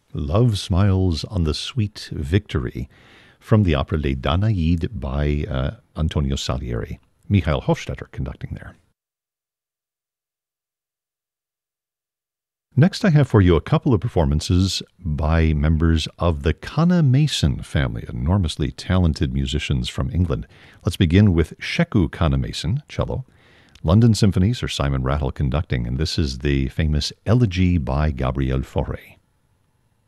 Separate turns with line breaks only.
Love Smiles on the Sweet Victory from the opera Les Danaïdes by Antonio Salieri. Michael Hofstetter conducting there. Next, I have for you a couple of performances by members of the Kanneh-Mason family, enormously talented musicians from England. Let's begin with Sheku Kanneh-Mason, cello. London Symphony, Sir Simon Rattle conducting, and this is the famous Elegy by Gabriel Fauré.